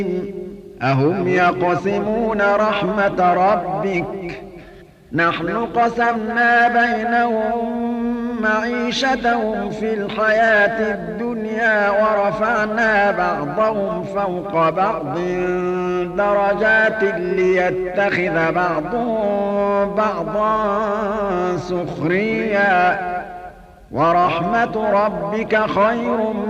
أهم يقسمون رحمة ربك نحن قسمنا بينهم معيشتهم في الحياة الدنيا ورفعنا بعضهم فوق بعض درجات ليتخذ بعضهم بعضا سخريا ورحمة ربك خير